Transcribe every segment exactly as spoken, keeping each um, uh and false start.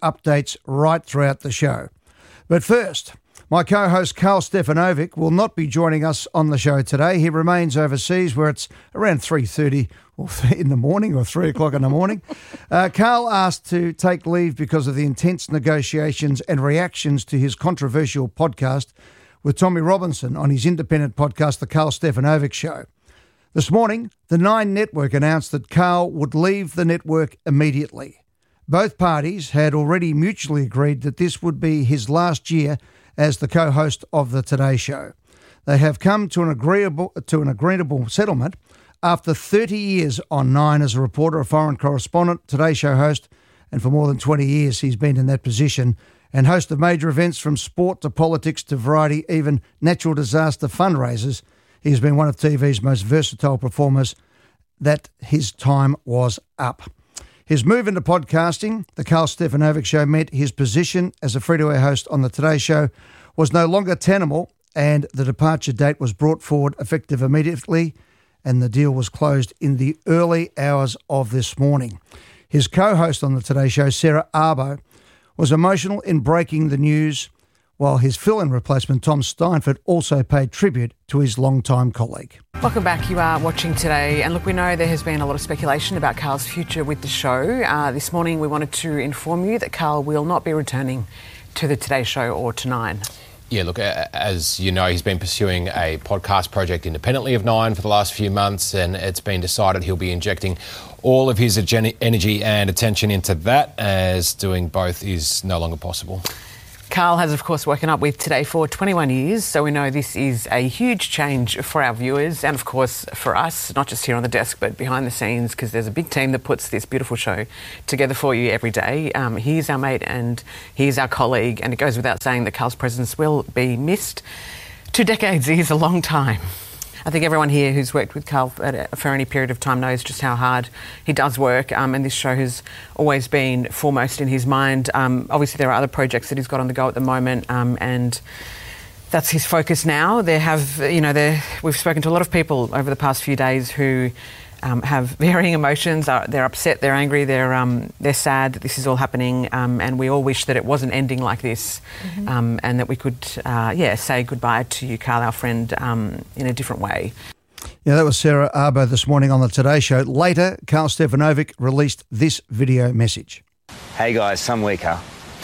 updates right throughout the show. But first, my co-host Karl Stefanovic will not be joining us on the show today. He remains overseas where it's around three thirty or in the morning or three o'clock in the morning. Uh, Karl asked to take leave because of the intense negotiations and reactions to his controversial podcast with Tommy Robinson on his independent podcast, The Karl Stefanovic Show. This morning, the Nine Network announced that Karl would leave the network immediately. Both parties had already mutually agreed that this would be his last year as the co-host of the Today Show. They have come to an agreeable to an agreeable settlement after thirty years on Nine as a reporter, a foreign correspondent, Today Show host, and for more than twenty years he's been in that position and host of major events from sport to politics to variety, even natural disaster fundraisers. He's been one of T V's most versatile performers. That his time was up. His move into podcasting, the Karl Stefanovic Show, meant his position as a free-to-air host on the Today Show was no longer tenable, and the departure date was brought forward effective immediately, and the deal was closed in the early hours of this morning. His co-host on the Today Show, Sarah Arbo, was emotional in breaking the news, while his fill-in replacement, Tom Steinfort, also paid tribute to his longtime colleague. Welcome back. You are watching Today. And look, we know there has been a lot of speculation about Karl's future with the show. Uh, this morning we wanted to inform you that Karl will not be returning to the Today Show or to Nine. Yeah, look, as you know, he's been pursuing a podcast project independently of Nine for the last few months, and it's been decided he'll be injecting all of his energy and attention into that, as doing both is no longer possible. Karl has, of course, woken up with Today for twenty-one years, so we know this is a huge change for our viewers and, of course, for us, not just here on the desk but behind the scenes, because there's a big team that puts this beautiful show together for you every day. Um, he's our mate and he's our colleague, and it goes without saying that Karl's presence will be missed. Two decades is a long time. I think everyone here who's worked with Karl for any period of time knows just how hard he does work, um, and this show has always been foremost in his mind. Um, obviously, there are other projects that he's got on the go at the moment, um, and that's his focus now. There have, you know, there we've spoken to a lot of people over the past few days who um, have varying emotions. Uh, they're upset, they're angry, they're um, they're sad that this is all happening, um, and we all wish that it wasn't ending like this, mm-hmm. um, and that we could, uh, yeah, say goodbye to you, Karl, our friend, um, in a different way. Yeah, that was Sarah Arbo this morning on the Today Show. Later, Karl Stefanovic released this video message. Hey guys, some weaker,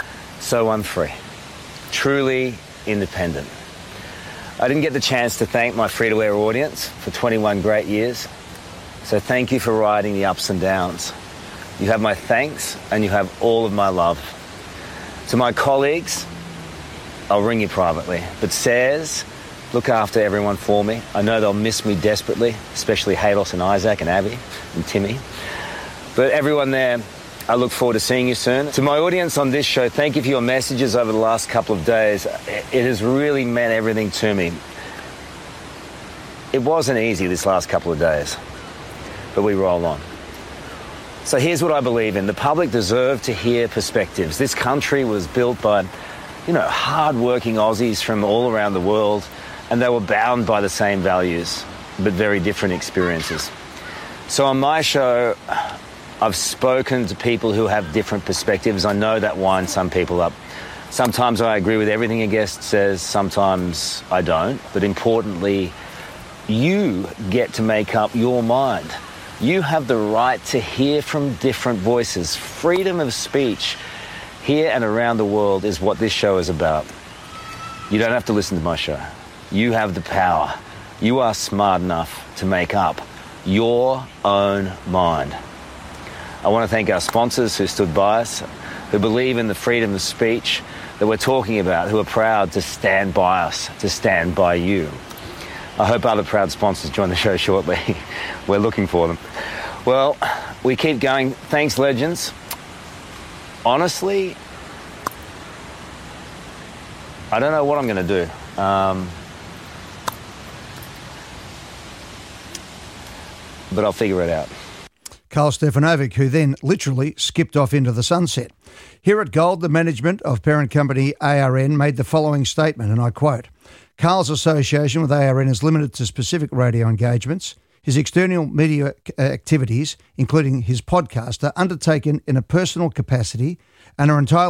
so unfree, truly independent. I didn't get the chance to thank my free-to-air audience for twenty-one great years. So thank you for riding the ups and downs. You have my thanks and you have all of my love. To my colleagues, I'll ring you privately, but Says, look after everyone for me. I know they'll miss me desperately, especially Halos and Isaac and Abby and Timmy. But everyone there, I look forward to seeing you soon. To my audience on this show, thank you for your messages over the last couple of days. It has really meant everything to me. It wasn't easy this last couple of days, but we roll on. So here's what I believe in. The public deserve to hear perspectives. This country was built by, you know, hard-working Aussies from all around the world, and they were bound by the same values, but very different experiences. So on my show, I've spoken to people who have different perspectives. I know that winds some people up. Sometimes I agree with everything a guest says, sometimes I don't. But importantly, you get to make up your mind. You have the right to hear from different voices. Freedom of speech here and around the world is what this show is about. You don't have to listen to my show. You have the power. You are smart enough to make up your own mind. I want to thank our sponsors who stood by us, who believe in the freedom of speech that we're talking about, who are proud to stand by us, to stand by you. I hope other proud sponsors join the show shortly. We're looking for them. Well, we keep going. Thanks, legends. Honestly, I don't know what I'm going to do. Um, but I'll figure it out. Karl Stefanovic, who then literally skipped off into the sunset. Here at Gold, the management of parent company A R N made the following statement, and I quote, Karl's association with A R N is limited to specific radio engagements. His external media activities, including his podcast, are undertaken in a personal capacity and are entirely